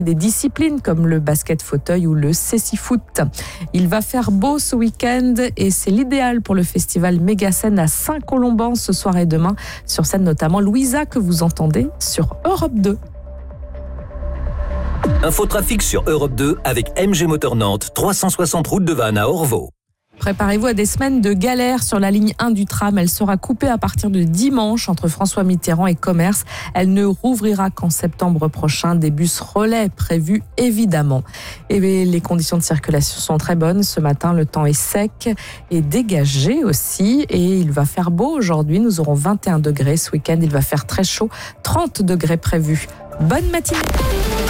des disciplines comme le basket fauteuil ou le cécifoot. Il va faire beau ce week-end et c'est l'idéal pour le festival Méga-Scène à Saint-Colomban ce soir et demain. Sur scène notamment Louisa que vous entendez sur Europe 2. Infotrafic sur Europe 2 avec MG Moteur Nantes, 360 route de Vannes à Orvaux. Préparez-vous à des semaines de galère sur la ligne 1 du tram. Elle sera coupée à partir de dimanche entre François Mitterrand et Commerce. Elle ne rouvrira qu'en septembre prochain. Des bus relais prévus évidemment. Et les conditions de circulation sont très bonnes. Ce matin, le temps est sec et dégagé aussi. Et il va faire beau aujourd'hui. Nous aurons 21 degrés ce week-end. Il va faire très chaud. 30 degrés prévus. Bonne matinée.